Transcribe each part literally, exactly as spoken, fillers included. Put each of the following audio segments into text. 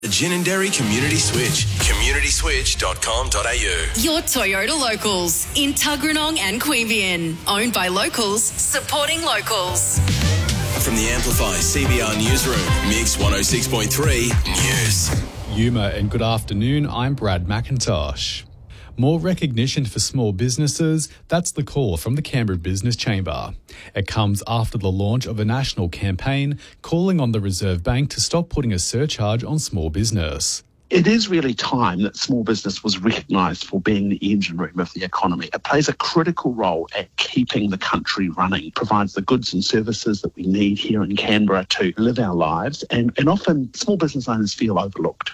The Ginninderry Community Switch. community switch dot com dot a u. Your Toyota locals in Tuggeranong and Queanbeyan. Owned by locals, supporting locals. From the Amplify C B R Newsroom, Mix one oh six point three News. Yuma and good afternoon, I'm Brad McIntosh. More recognition for small businesses, that's the call from the Canberra Business Chamber. It comes after the launch of a national campaign calling on the Reserve Bank to stop putting a surcharge on small business. It is really time that small business was recognised for being the engine room of the economy. It plays a critical role at keeping the country running, provides the goods and services that we need here in Canberra to live our lives, and, and often small business owners feel overlooked.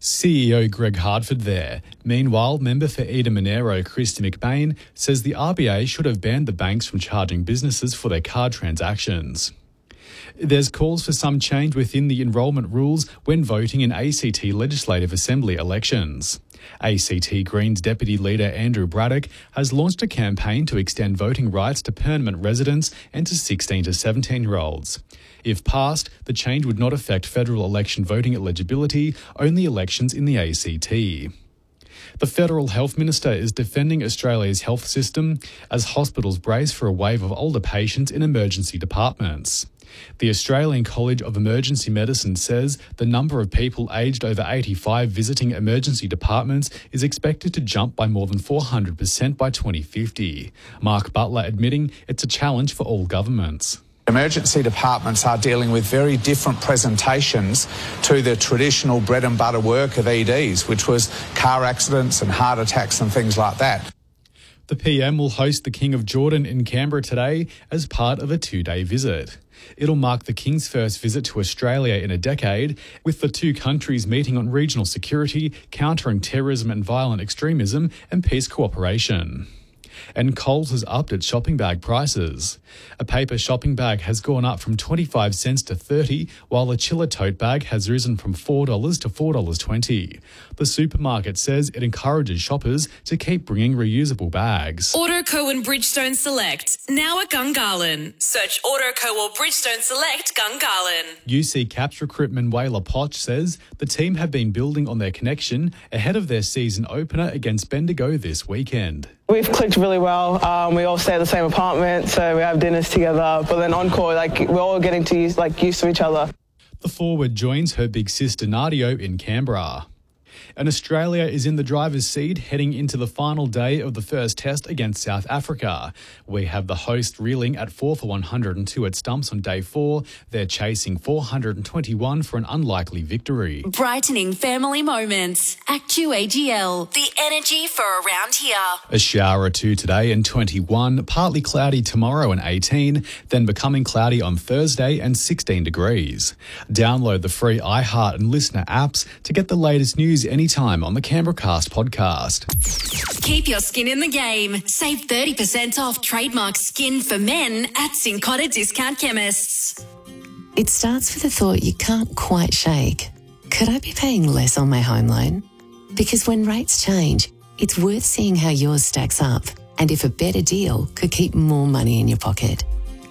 C E O Greg Hardford there. Meanwhile, member for Eden Monero, Christy McBain, says the R B A should have banned the banks from charging businesses for their card transactions. There's calls for some change within the enrolment rules when voting in A C T Legislative Assembly elections. A C T Greens Deputy Leader Andrew Braddock has launched a campaign to extend voting rights to permanent residents and to sixteen to seventeen-year-olds. If passed, the change would not affect federal election voting eligibility, only elections in the A C T. The Federal Health Minister is defending Australia's health system as hospitals brace for a wave of older patients in emergency departments. The Australian College of Emergency Medicine says the number of people aged over eighty-five visiting emergency departments is expected to jump by more than four hundred percent by twenty fifty. Mark Butler admitting it's a challenge for all governments. Emergency departments are dealing with very different presentations to the traditional bread and butter work of E Ds, which was car accidents and heart attacks and things like that. The P M will host the King of Jordan in Canberra today as part of a two-day visit. It'll mark the King's first visit to Australia in a decade, with the two countries meeting on regional security, countering terrorism and violent extremism, and peace cooperation. And Coles has upped its shopping bag prices. A paper shopping bag has gone up from twenty-five cents to thirty, while a chiller tote bag has risen from four dollars to four dollars twenty. The supermarket says it encourages shoppers to keep bringing reusable bags. Autoco and Bridgestone Select, now at Gungahlin. Search Autoco or Bridgestone Select Gungahlin. U C Caps recruitment Wayla Potch says the team have been building on their connection ahead of their season opener against Bendigo this weekend. We've clicked really well. Um, we all stay at the same apartment, so we have dinners together. But then on court, like we're all getting to use, like used to each other. The forward joins her big sister Nadio in Canberra. And Australia is in the driver's seat heading into the final day of the first test against South Africa. We have the host reeling at four for one hundred two at stumps on day four. They're chasing four hundred twenty-one for an unlikely victory. Brightening family moments. Actu A G L, the energy for around here. A shower or two today and twenty-one, partly cloudy tomorrow and eighteen, then becoming cloudy on Thursday and sixteen degrees. Download the free iHeart and Listener apps to get the latest news anytime on the Canberracast podcast. Keep your skin in the game. Save thirty percent off trademark skin for men at Cincotta Discount Chemists. It starts with a thought you can't quite shake. Could I be paying less on my home loan? Because when rates change, it's worth seeing how yours stacks up and if a better deal could keep more money in your pocket.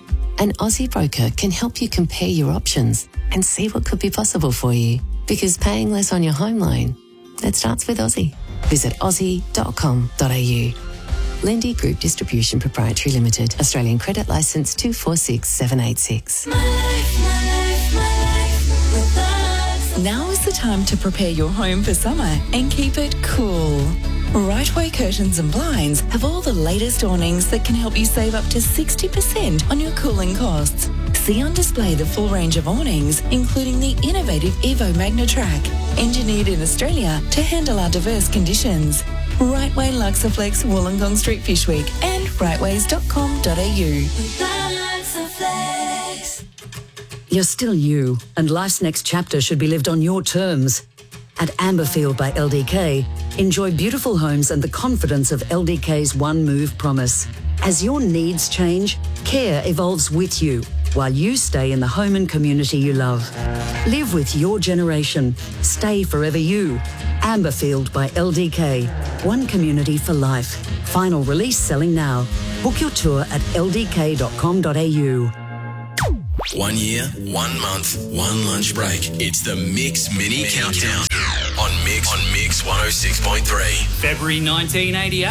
An Aussie broker can help you compare your options and see what could be possible for you. Because paying less on your home loan, that starts with Aussie. Visit aussie dot com dot a u. Lendi Group Distribution Proprietary Limited. Australian Credit Licence two four six seven eight six. My life, my life, my life with us. Now is the time to prepare your home for summer and keep it cool. Rightway Curtains and Blinds have all the latest awnings that can help you save up to sixty percent on your cooling costs. See on display the full range of awnings, including the innovative Evo Magnatrack, engineered in Australia to handle our diverse conditions. Rightway Luxaflex, Wollongong Street, Fishwick, and rightways dot com dot a u. You're still you, and life's next chapter should be lived on your terms. At Amberfield by L D K, enjoy beautiful homes and the confidence of L D K's One Move promise. As your needs change, care evolves with you, while you stay in the home and community you love. Live with your generation. Stay forever you. Amberfield by L D K. One community for life. Final release selling now. Book your tour at l d k dot com dot a u. One year, one month, one lunch break. It's the Mix Mini, Mini Countdown on Mix on Mix one oh six point three. February nineteen eighty-eight.